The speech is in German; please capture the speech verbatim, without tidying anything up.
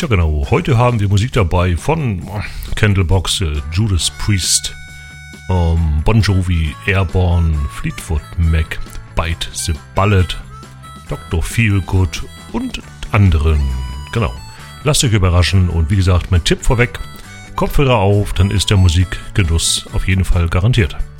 Ja genau, heute haben wir Musik dabei von Candlebox, äh, Judas Priest, ähm, Bon Jovi, Airborne, Fleetwood Mac, Bite the Bullet, Doktor Feelgood und anderen. Genau, lasst euch überraschen und wie gesagt, mein Tipp vorweg, Kopfhörer auf, dann ist der Musikgenuss auf jeden Fall garantiert.